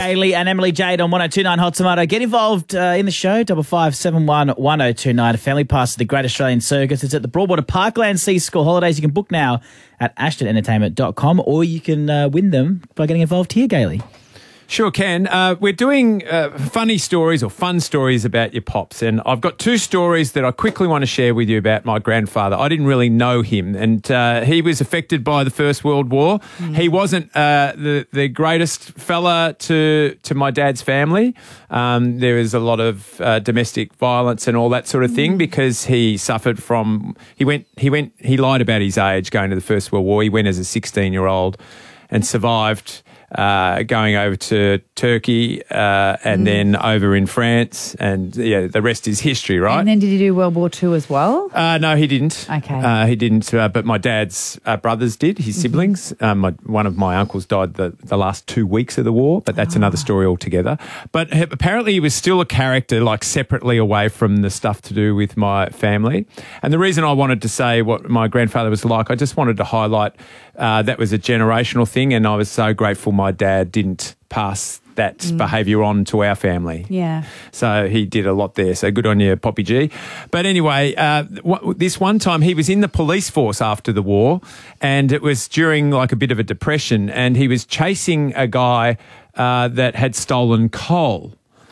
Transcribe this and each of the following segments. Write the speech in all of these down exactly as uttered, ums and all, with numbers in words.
Kaylee and Emily Jade on one oh two nine Hot Tomato. Get involved uh, in the show, double five seven one one oh two nine. A family pass to the Great Australian Circus. It's at the Broadwater Parkland Sea School Holidays. You can book now at ashton entertainment dot com, or you can uh, win them by getting involved here, Kaylee. Sure can. Uh, we're doing uh, funny stories or fun stories about your pops, and I've got two stories that I quickly want to share with you about my grandfather. I didn't really know him, and uh, he was affected by the First World War. Mm. He wasn't uh, the the greatest fella to to my dad's family. Um, there was a lot of uh, domestic violence and all that sort of thing mm. because he suffered from. He went. He went. He lied about his age going to the First World War. He went as a sixteen year old and survived. Uh, going over to Turkey uh, and mm. then over in France, and yeah, the rest is history, right? And then did he do World War Two as well? Uh, no, he didn't. Okay. Uh, he didn't, uh, but my dad's uh, brothers did, his siblings. Mm-hmm. Um, my, one of my uncles died the, the last two weeks of the war, but that's oh. another story altogether. But apparently he was still a character, like separately away from the stuff to do with my family. And the reason I wanted to say what my grandfather was like, I just wanted to highlight uh, that was a generational thing, and I was so grateful my dad didn't pass that mm. behaviour on to our family. Yeah. So he did a lot there. So good on you, Poppy G. But anyway, uh, w- this one time he was in the police force after the war, and it was during like a bit of a depression, and he was chasing a guy uh, that had stolen coal.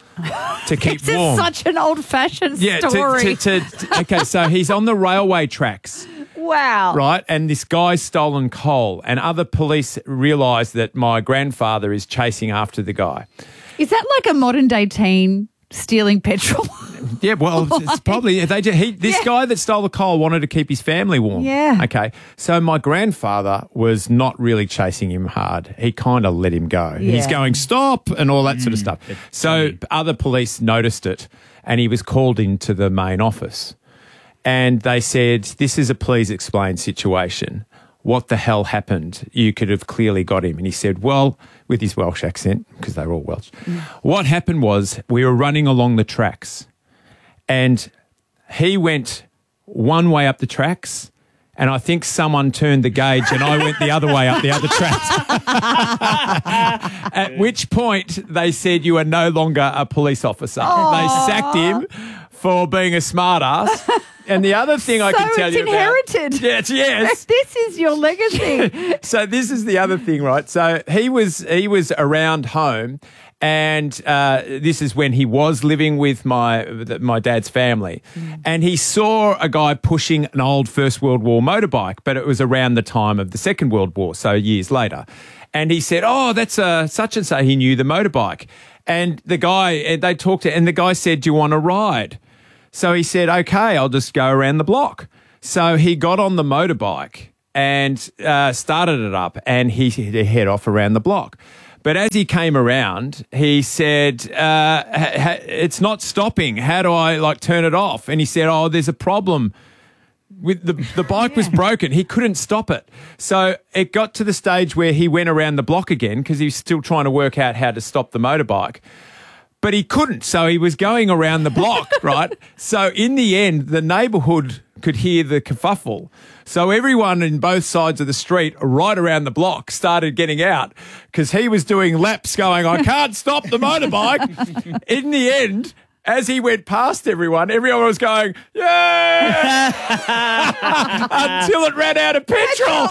To keep this warm. This is such an old-fashioned yeah, story. To, to, to, okay, so he's on the railway tracks. Wow. Right, and this guy's stolen coal, and other police realise that my grandfather is chasing after the guy. Is that like a modern-day teen stealing petrol? Yeah, well, it's probably they. He, this yeah. guy that stole the coal wanted to keep his family warm. Yeah. Okay, so my grandfather was not really chasing him hard. He kind of let him go. Yeah. He's going, stop, and all that mm, sort of stuff. So funny. Other police noticed it, and he was called into the main office. And they said, this is a please explain situation. What the hell happened? You could have clearly got him. And he said, well, with his Welsh accent, because they were all Welsh, mm. what happened was we were running along the tracks, and he went one way up the tracks, and I think someone turned the gauge and I went the other way up the other tracks. At which point they said, you are no longer a police officer. Aww. They sacked him for being a smart ass. And the other thing I so can tell it's you inherited. about... Yes, yes. This is your legacy. So this is the other thing, right? So he was he was around home, and uh, this is when he was living with my my dad's family, mm. and he saw a guy pushing an old First World War motorbike, but it was around the time of the Second World War, so years later. And he said, oh, that's a such and so. He knew the motorbike. And the guy, and they talked to, and the guy said, do you want to ride? So he said, okay, I'll just go around the block. So he got on the motorbike and uh, started it up, and he, he head off around the block. But as he came around, he said, uh, ha- ha- it's not stopping. How do I, like, turn it off? And he said, oh, there's a problem. With the, the bike yeah. was broken. He couldn't stop it. So it got to the stage where he went around the block again because he was still trying to work out how to stop the motorbike. But he couldn't, so he was going around the block, right? So in the end, the neighbourhood could hear the kerfuffle. So everyone in both sides of the street, right around the block, started getting out because he was doing laps going, I can't stop the motorbike. In the end, as he went past everyone, everyone was going, yeah, until it ran out of petrol.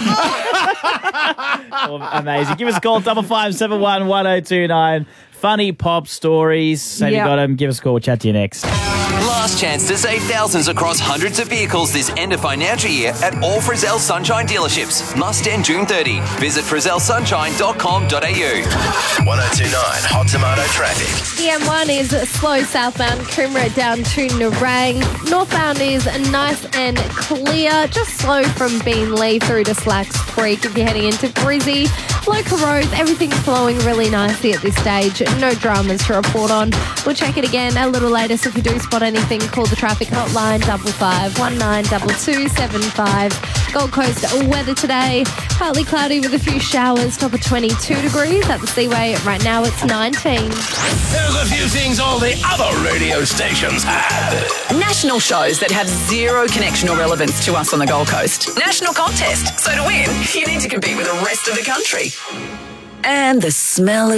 Oh, amazing. Give us a call, double five seven one one oh two nine. Funny pop stories. Have yep. you got them? Give us a call. We'll chat to you next. Last chance to save thousands across hundreds of vehicles this end of financial year at all Frizzell Sunshine dealerships. Must end June thirtieth. Visit frizzell sunshine dot com dot a u. one oh two nine Hot Tomato traffic. The M one is slow southbound Coomera down to Nerang. Northbound is nice and clear. Just slow from Beanley through to Slacks Creek if you're heading into Brizzy. Local roads, everything's flowing really nicely at this stage. No dramas to report on. We'll check it again a little later, so if you do spot anything, call the traffic hotline double five one nine two two seven five. Gold Coast weather today, partly cloudy with a few showers, top of twenty-two degrees. At the Seaway right now it's nineteen. There's a few things all the other radio stations have. National shows that have zero connection or relevance to us on the Gold Coast. National contest. So to win, you need to compete with the rest of the country. And the smell